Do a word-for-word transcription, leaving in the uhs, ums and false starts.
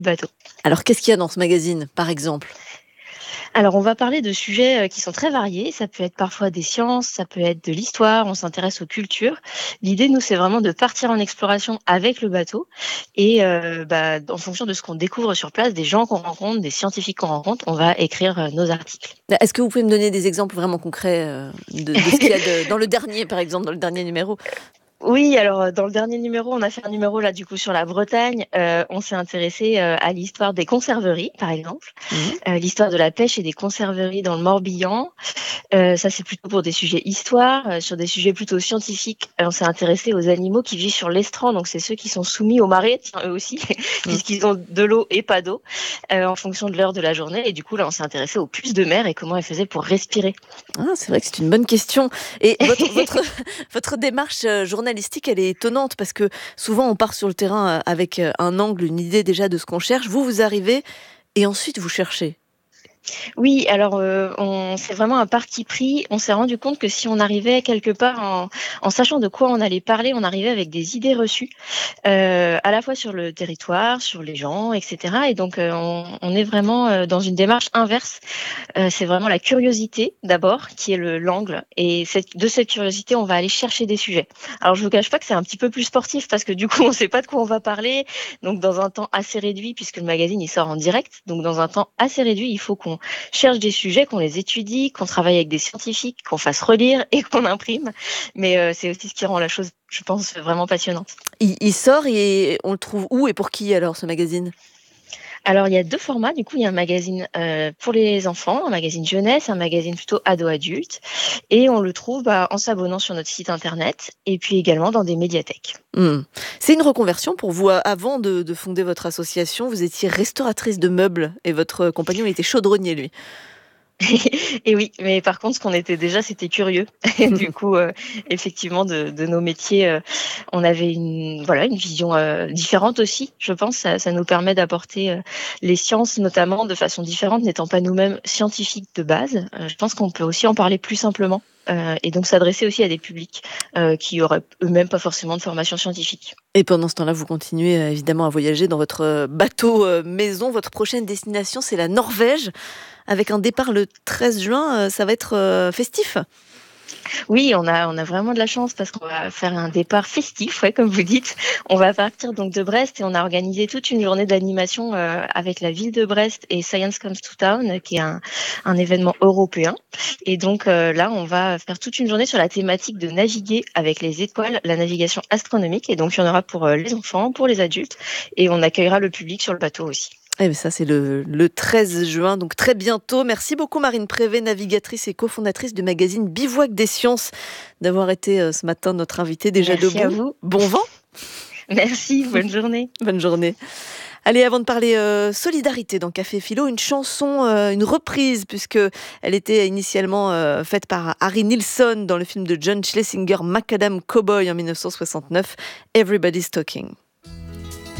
bateau. Alors, qu'est-ce qu'il y a dans ce magazine, par exemple ? Alors, on va parler de sujets euh, qui sont très variés. Ça peut être parfois des sciences, ça peut être de l'histoire, on s'intéresse aux cultures. L'idée, nous, c'est vraiment de partir en exploration avec le bateau et euh, bah, en fonction de ce qu'on découvre sur place, des gens qu'on rencontre, des scientifiques qu'on rencontre, on va écrire euh, nos articles. Est-ce que vous pouvez me donner des exemples vraiment concrets euh, de, de ce qu'il y a de- dans le dernier, par exemple, dans le dernier numéro ? Oui, alors euh, dans le dernier numéro, on a fait un numéro là du coup sur la Bretagne. Euh, on s'est intéressé euh, à l'histoire des conserveries, par exemple, Mhm. euh, l'histoire de la pêche et des conserveries dans le Morbihan. Euh, ça, c'est plutôt pour des sujets histoire. Euh, sur des sujets plutôt scientifiques, euh, on s'est intéressé aux animaux qui vivent sur l'estran. Donc, c'est ceux qui sont soumis aux marées, tiens, eux aussi, Mhm. puisqu'ils ont de l'eau et pas d'eau, euh, en fonction de l'heure de la journée. Et du coup, là, on s'est intéressé aux puces de mer et comment elles faisaient pour respirer. Ah, c'est vrai que c'est une bonne question. Et votre, votre, votre démarche euh, journalistique, elle est étonnante parce que souvent on part sur le terrain euh, avec euh, un angle, une idée déjà de ce qu'on cherche. Vous, vous arrivez et ensuite vous cherchez. Oui, alors euh, on c'est vraiment un parti pris. On s'est rendu compte que si on arrivait quelque part en, en sachant de quoi on allait parler, on arrivait avec des idées reçues, euh, à la fois sur le territoire, sur les gens, et cetera. Et donc euh, on, on est vraiment euh, dans une démarche inverse. Euh, c'est vraiment la curiosité d'abord qui est le l'angle. Et cette, de cette curiosité, on va aller chercher des sujets. Alors je vous cache pas que c'est un petit peu plus sportif parce que du coup on ne sait pas de quoi on va parler. Donc dans un temps assez réduit, puisque le magazine il sort en direct, donc dans un temps assez réduit, il faut qu'on cherche des sujets, qu'on les étudie, qu'on travaille avec des scientifiques, qu'on fasse relire et qu'on imprime. Mais euh, c'est aussi ce qui rend la chose, je pense, vraiment passionnante. Il, il sort et on le trouve où et pour qui alors ce magazine ? Alors, il y a deux formats. Du coup, il y a un magazine euh, pour les enfants, un magazine jeunesse, un magazine plutôt ado-adulte. Et on le trouve bah, en s'abonnant sur notre site internet et puis également dans des médiathèques. Hmm. C'est une reconversion pour vous. Avant de, de fonder votre association, vous étiez restauratrice de meubles et votre compagnon était chaudronnier, lui. Et oui, mais par contre, ce qu'on était déjà, c'était curieux. Et du coup, euh, effectivement, de, de nos métiers, euh, on avait une, voilà, une vision euh, différente aussi, je pense. Ça, ça nous permet d'apporter euh, les sciences, notamment, de façon différente, n'étant pas nous-mêmes scientifiques de base. Euh, je pense qu'on peut aussi en parler plus simplement. Euh, et donc s'adresser aussi à des publics euh, qui auraient eux-mêmes pas forcément de formation scientifique. Et pendant ce temps-là, vous continuez euh, évidemment à voyager dans votre euh, bateau euh, maison. Votre prochaine destination, c'est la Norvège, avec un départ le treize juin. Euh, ça va être euh, festif. Oui, on a, on a vraiment de la chance parce qu'on va faire un départ festif, ouais, comme vous dites. On va partir donc de Brest et on a organisé toute une journée d'animation euh, avec la ville de Brest et Science Comes to Town, qui est un, un événement européen. Et donc euh, là, on va faire toute une journée sur la thématique de naviguer avec les étoiles, la navigation astronomique. Et donc, il y en aura pour euh, les enfants, pour les adultes, et on accueillera le public sur le bateau aussi. Eh bien, ça, c'est le, le treize juin, donc très bientôt. Merci beaucoup, Marine Prévet, navigatrice et cofondatrice du magazine Bivouac des Sciences, d'avoir été euh, ce matin notre invitée déjà Merci à debout. vous. Bon vent, Merci, bonne journée. bonne journée. Allez, avant de parler euh, solidarité dans Café Philo, une chanson, euh, une reprise, puisque elle était initialement euh, faite par Harry Nilsson dans le film de John Schlesinger, Macadam Cowboy en mille neuf cent soixante-neuf, Everybody's Talking.